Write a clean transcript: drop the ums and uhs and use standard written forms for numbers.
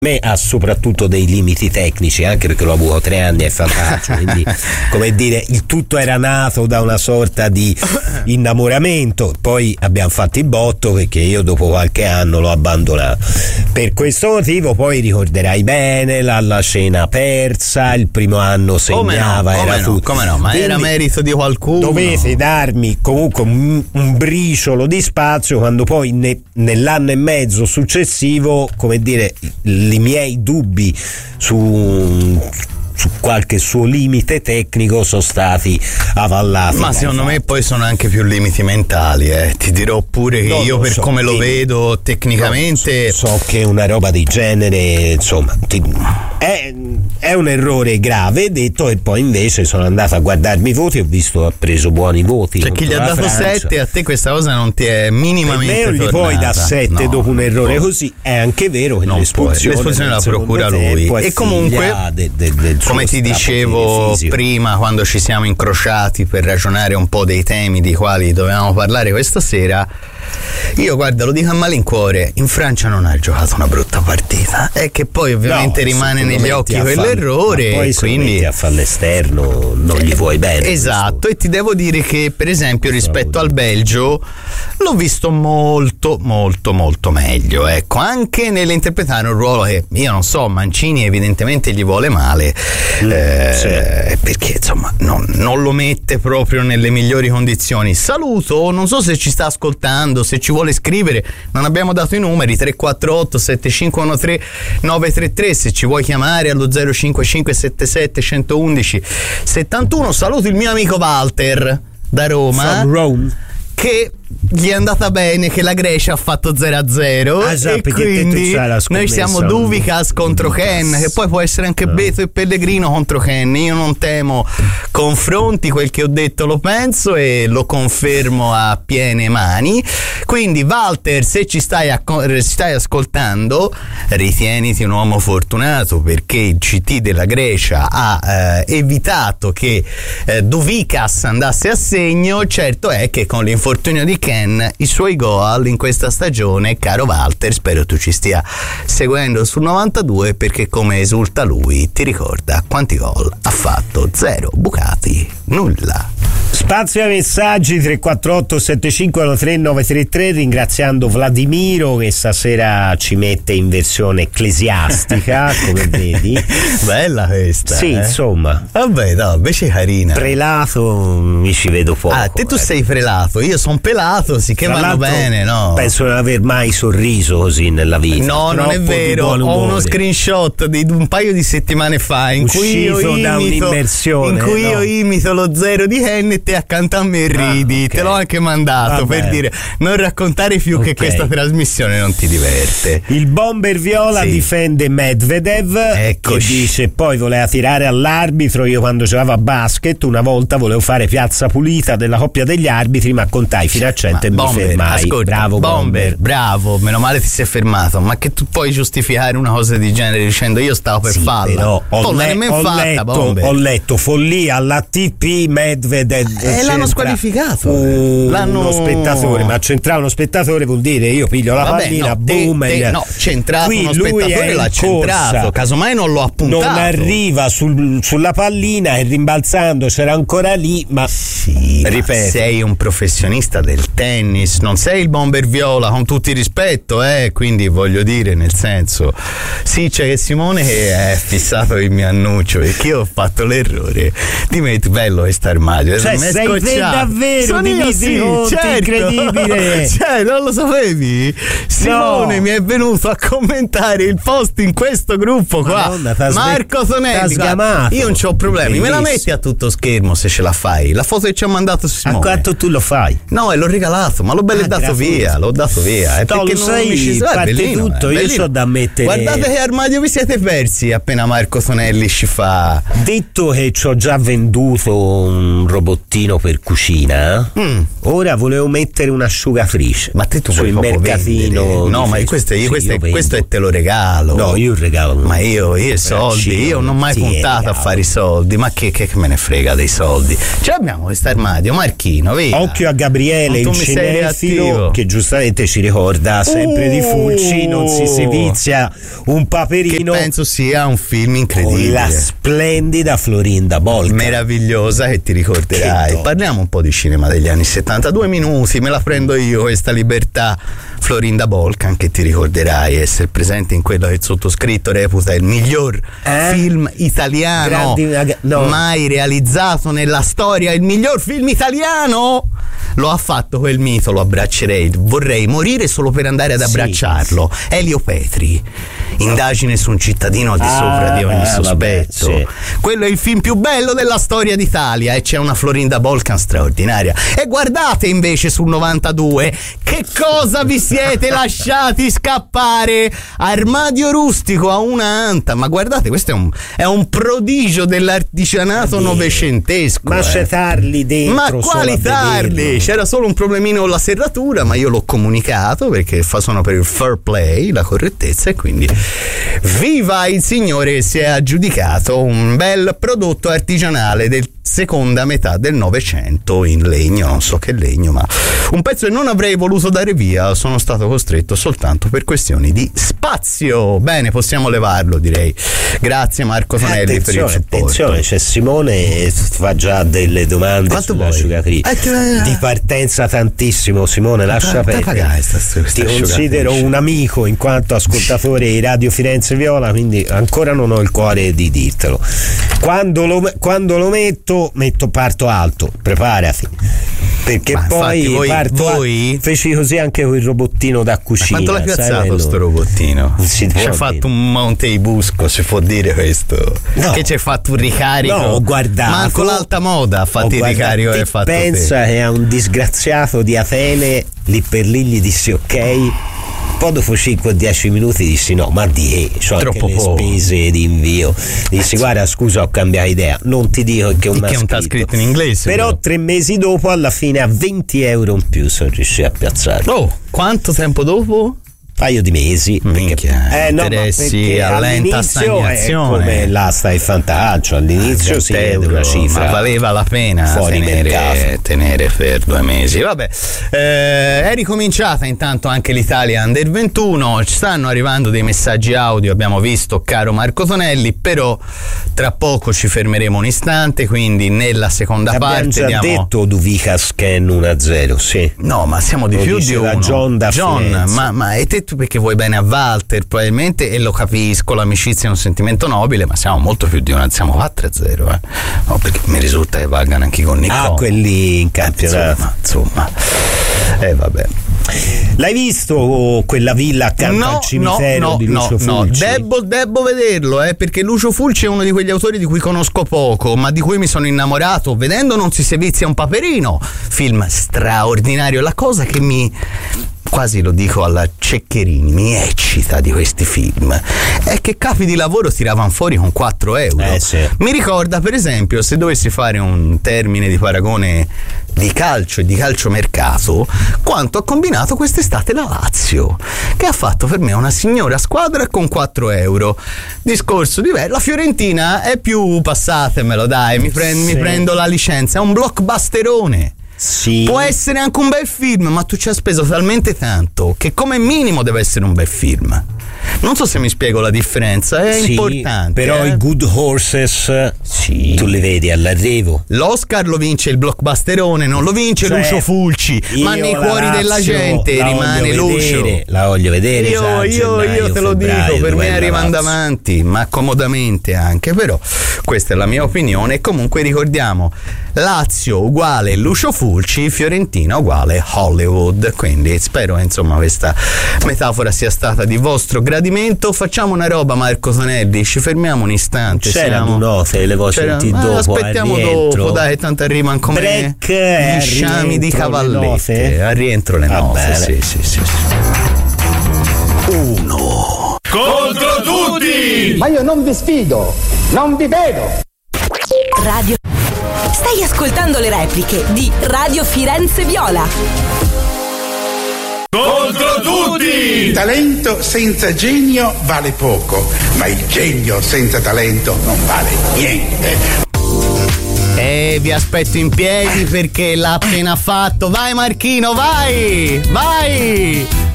me ha soprattutto dei limiti tecnici, anche perché l'ho avuto 3 anni e fantaccio, quindi come dire, il tutto era nato da una sorta di innamoramento, poi abbiamo fatto il botto perché io dopo qualche anno l'ho abbandonato. Per questo motivo poi ricorderai bene la cena persa, il primo anno segnava, come no, ma quindi era merito di qualcuno. Dovete darmi comunque un briciolo di spazio quando poi nell'anno e mezzo successivo, come dire, i miei dubbi su qualche suo limite tecnico sono stati avallati. Ma secondo me poi sono anche più limiti mentali, ti dirò pure che io per come lo vedo tecnicamente so che una roba di genere, insomma, è un errore grave detto, e poi invece sono andato a guardarmi i voti, ho visto ha preso buoni voti. Cioè chi gli ha dato 7, a te questa cosa non ti è minimamente non gli puoi da 7 dopo un errore così. È anche vero che l'espulsione la procura lui, e comunque come ti dicevo prima, quando ci siamo incrociati per ragionare un po' dei temi di quali dovevamo parlare questa sera, io guarda, lo dico a malincuore, in Francia non ha giocato una brutta partita, è che poi ovviamente rimane negli occhi quell'errore, poi quindi a farlo esterno non gli vuoi bene. Esatto, e ti devo dire che per esempio rispetto al Belgio l'ho visto molto molto molto meglio, ecco, anche nell'interpretare un ruolo che io non so, Mancini evidentemente gli vuole male, perché insomma non lo mette proprio nelle migliori condizioni. Saluto, non so se ci sta ascoltando, se ci vuole scrivere, non abbiamo dato i numeri, 348 7513 933, se ci vuoi chiamare allo 055 77 111 71. Saluto il mio amico Walter da Roma, che gli è andata bene che la Grecia ha fatto 0-0, e quindi noi siamo Duvikas contro Ken, che poi può essere anche Beto e Pellegrino contro Ken. Io non temo confronti, quel che ho detto lo penso e lo confermo a piene mani. Quindi Walter, se ci stai ascoltando, ritieniti un uomo fortunato, perché il CT della Grecia ha evitato che Duvikas andasse a segno. Certo è che con l'infortunio di Ken, i suoi gol in questa stagione, caro Walter, spero tu ci stia seguendo sul 92, perché come esulta lui ti ricorda quanti gol ha fatto. 0 bucati, nulla. Spazio ai messaggi 348 7513 933, ringraziando Vladimiro che stasera ci mette in versione ecclesiastica come vedi. Bella questa, sì, insomma, vabbè, no, invece carina. Prelato mi ci vedo poco. Tu sei prelato, io sono pelato, sicché vanno bene, no? Penso di non aver mai sorriso così nella vita. No, non è vero, ho uno screenshot di un paio di settimane fa in cui io imito lo 0 di Ken e te accanto a me ridi, okay. Te l'ho anche mandato per dire non raccontare più che questa trasmissione non ti diverte. Il bomber viola difende Medvedev, che dice poi voleva tirare all'arbitro. Io quando giocavo a basket una volta volevo fare piazza pulita della coppia degli arbitri, ma contai fino a 100 e mi fermai. Ascolta, bravo bomber, bravo, meno male ti sei fermato, ma che tu puoi giustificare una cosa di genere dicendo io stavo per farla? Però ho letto follia all'ATP, Medvedev l'hanno squalificato, uno spettatore, ma c'entrava uno spettatore vuol dire io piglio la pallina, boom, c'entrato qui uno spettatore, l'ha centrato, casomai non l'ho appuntato, non arriva sulla pallina e rimbalzando c'era ancora lì, ma ripeto, sei un professionista del tennis, non sei il bomber viola, con tutto il rispetto, quindi voglio dire, nel senso, sì, c'è Simone che è fissato il mio annuncio perché io ho fatto l'errore di mettere bello questo armadio, cioè sei davvero sono io, sì, certo. Incredibile, cioè non lo sapevi? Simone mi è venuto a commentare il post in questo gruppo qua. Marco Tonelli, io non c'ho problemi, me la metti a tutto schermo se ce la fai, la foto che ci ha mandato Simone. A quanto tu lo fai? No, e l'ho regalato, ma l'ho dato via, l'ho dato via. È perché lo sai, parte tutto, io so da mettere. Guardate che armadio vi siete persi appena Marco Tonelli ci fa. Detto che ci ho già venduto un robottino vicino per cucina. Ora volevo mettere un'asciugatrice. Ma te tu sul puoi mercatino. No, ma questo è te lo regalo. No, io regalo. Ma io i soldi, io non ho mai puntato a fare i soldi. Ma che me ne frega dei soldi? Ce l'abbiamo questo armadio, Marchino, vedi? Occhio a Gabriele, il cinefilo, che giustamente ci ricorda sempre di Fulci. Non si vizia un paperino. Che penso sia un film incredibile. Con la splendida Florinda Bolkan. Meravigliosa, che ti ricorderai. Parliamo un po' di cinema degli anni 70. 2 minuti, me la prendo io questa libertà. Florinda Bolkan, che ti ricorderai essere presente in quello che il sottoscritto reputa il miglior film italiano mai realizzato nella storia. Il miglior film italiano lo ha fatto quel mito, lo abbraccerei, vorrei morire solo per andare ad abbracciarlo. Elio Petri, indagine su un cittadino al di sopra di ogni sospetto. Vabbè, quello è il film più bello della storia d'Italia e c'è una Florinda Bolkan straordinaria. E guardate invece sul 92 che cosa vi siete lasciati scappare. Armadio rustico a una anta, ma guardate, questo è un prodigio dell'artigianato novecentesco. Ma c'è tarli dentro. Ma quali tarli? C'era solo un problemino con la serratura, ma io l'ho comunicato perché sono per il fair play, la correttezza, e quindi viva il signore che si è aggiudicato un bel prodotto artigianale del seconda metà del Novecento in legno, non so che legno, ma un pezzo che non avrei voluto dare via, sono stato costretto soltanto per questioni di spazio. Bene, possiamo levarlo, direi. Grazie Marco Tonelli per il supporto. Attenzione, c'è Simone, fa già delle domande sull'asciugatrice. Di partenza tantissimo, Simone, lascia perdere. Ti considero un amico in quanto ascoltatore di Radio Firenze Viola, quindi ancora non ho il cuore di dirtelo. Quando lo metto parto alto, preparati, perché poi voi feci così anche con il robottino da cucina. Ma quanto l'ha piazzato sto robottino? Ci ha fatto un Monteibusco, si può dire questo? No. Che ci ha fatto un ricarico? No, ho guardato. Manco l'alta moda ha fatto il ricarico che ha fatto. Pensa che a un disgraziato di Atene lì per lì gli dissi ok. Poi dopo 5-10 minuti dissi no, ma c'ho anche le spese di invio. Dissi guarda, scusa, ho cambiato idea, non ti dico che non t'ha scritto in inglese. Però 3 mesi dopo, alla fine, a 20 euro in più sono riuscito a piazzarlo. Oh, quanto tempo dopo? Paio di mesi. Interessi a lenta stagnazione. È come là sta il fantacalcio, all'inizio si è una cifra, ma valeva la pena tenere per 2 mesi. Vabbè, è ricominciata intanto anche l'Italia Under 21, ci stanno arrivando dei messaggi audio, abbiamo visto, caro Marco Tonelli, però tra poco ci fermeremo un istante, quindi nella seconda parte abbiamo già detto Duvica Scan 1-0, sì. No, ma siamo di più di uno. John, ma e te perché vuoi bene a Walter probabilmente, e lo capisco, l'amicizia è un sentimento nobile, ma siamo molto più di una, siamo 4-0 no, perché mi risulta che valgano anche con Niccolo. Quelli in campionato, insomma. Vabbè. L'hai visto quella villa accanto al cimitero di Lucio Fulci? Debbo vederlo, perché Lucio Fulci è uno di quegli autori di cui conosco poco, ma di cui mi sono innamorato vedendo Non si sevizia un paperino, film straordinario. La cosa che quasi lo dico alla Ceccherini, mi eccita di questi film è che capi di lavoro tiravano fuori con 4 euro. Sì. Mi ricorda, per esempio, se dovessi fare un termine di paragone di calcio e di calciomercato, quanto ha combinato quest'estate la Lazio, che ha fatto per me una signora squadra con 4 euro. Discorso diverso. La Fiorentina è più, passatemelo dai, mi prendo la licenza, è un blockbusterone. Sì. Può essere anche un bel film, ma tu ci hai speso talmente tanto che come minimo deve essere un bel film. Non so se mi spiego la differenza, è importante. Però i Good Horses tu li vedi all'arrivo. L'Oscar lo vince il blockbusterone, non lo vince Lucio Fulci, ma nei cuori della gente rimane Lucio. La voglio vedere. Io te lo dico, per me arrivano davanti, ma comodamente anche, però questa è la mia opinione. E comunque ricordiamo, Lazio uguale Lucio Fulci, Fiorentina uguale Hollywood, quindi spero insomma questa metafora sia stata di vostro gradimento. Facciamo una roba, Marco Tonelli, ci fermiamo un istante. C'era Dunofe, le voci sentite dopo. Aspettiamo dopo, dai, tanto arrivano come gli sciami di cavallette. Al rientro le note. Sì. 1 contro tutti. Ma io non vi sfido, non vi vedo. Radio Stai ascoltando le repliche di Radio Firenze Viola. Contro tutti! Il talento senza genio vale poco, ma il genio senza talento non vale niente. Vi aspetto in piedi perché l'ha appena fatto. Vai Marchino, vai! Vai!